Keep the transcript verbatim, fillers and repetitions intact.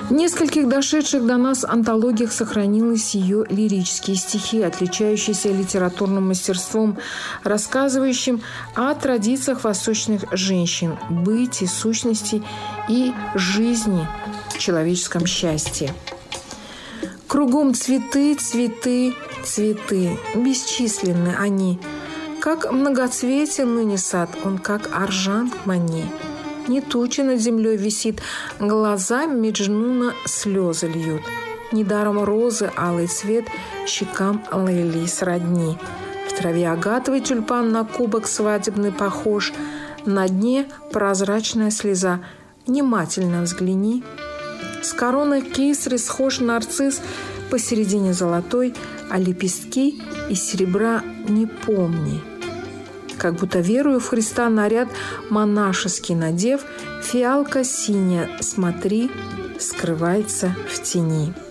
В нескольких дошедших до нас антологиях сохранились ее лирические стихи, отличающиеся литературным мастерством, рассказывающим о традициях восточных женщин, быте, сущности и жизни в человеческом счастье. Кругом цветы, цветы, цветы, бесчисленны они. Как многоцветен ныне сад, он как аржан к мане. Не туча над землей висит, глаза Меджнуна слезы льют. Недаром розы алый цвет щекам Лейли сродни. В траве агатовый тюльпан на кубок свадебный похож. На дне прозрачная слеза, внимательно взгляни. С короной кисры схож нарцисс, посередине золотой, а лепестки из серебра не помни. Как будто верую в Христа наряд монашеский надев, фиалка синяя, смотри, скрывается в тени.